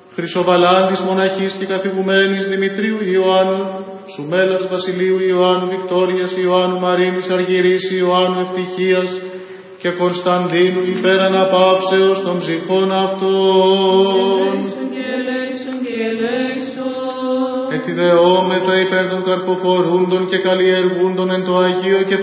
Χρυσοβαλάντης μοναχής και καθηγουμένης Δημητρίου Ιωάννου, Σουμέλας Βασιλείου Ιωάννου, Βικτόριας Ιωάννου, Μαρίνης Αργυρής Ιωάννου, Ευτυχίας και Κωνσταντίνου υπέρ αναπαύσεως των ψυχών αυτών. Ετιδεόμετα υπέρ των καρποφορούντων και καλλιεργούντων εν το Αγίο και